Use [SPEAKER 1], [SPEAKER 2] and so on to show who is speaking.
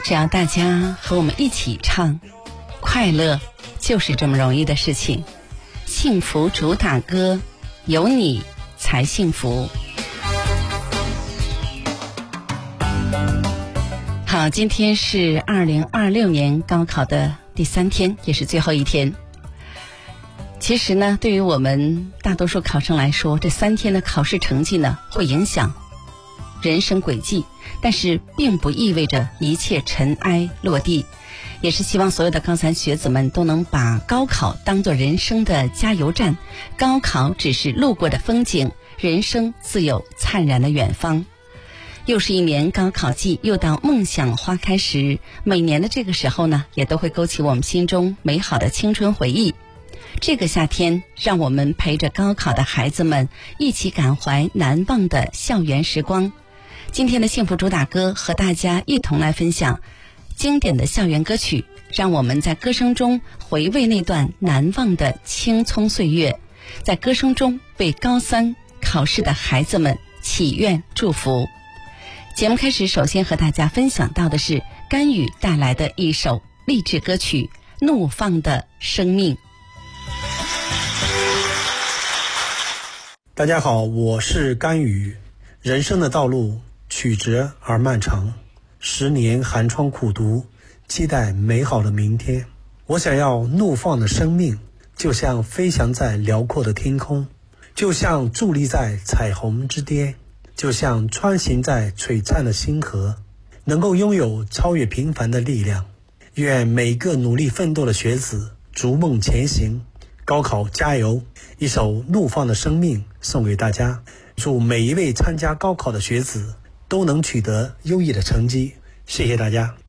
[SPEAKER 1] 只要大家和我们一起唱，快乐就是这么容易的事情。幸福主打歌，有你才幸福。好，今天是2026年高考的第3天，也是最后一天。其实呢，对于我们大多数考生来说，这3天的考试成绩呢，会影响人生轨迹，但是并不意味着一切尘埃落地。也是希望所有的高3学子们都能把高考当作人生的加油站，高考只是路过的风景，人生自有灿然的远方。又是一年高考季，又到梦想花开时，每年的这个时候呢，也都会勾起我们心中美好的青春回忆。这个夏天，让我们陪着高考的孩子们一起感怀难忘的校园时光。今天的幸福主打歌和大家一同来分享经典的校园歌曲，让我们在歌声中回味那段难忘的青葱岁月，在歌声中为高3考试的孩子们祈愿祝福。节目开始，首先和大家分享到的是甘宇带来的一首励志歌曲《怒放的生命》。
[SPEAKER 2] 大家好，我是甘宇。人生的道路曲折而漫长，10年寒窗苦读，期待美好的明天。我想要怒放的生命，就像飞翔在辽阔的天空，就像伫立在彩虹之巅，就像穿行在璀璨的星河，能够拥有超越平凡的力量。愿每个努力奋斗的学子逐梦前行，高考加油！一首《怒放的生命》送给大家，祝每一位参加高考的学子都能取得优异的成绩。谢谢大家。